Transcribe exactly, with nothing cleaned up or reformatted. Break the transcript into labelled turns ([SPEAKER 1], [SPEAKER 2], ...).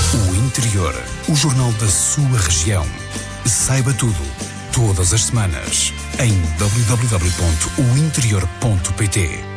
[SPEAKER 1] O Interior, o jornal da sua região. Saiba tudo, todas as semanas, em w w w ponto o interior ponto p t.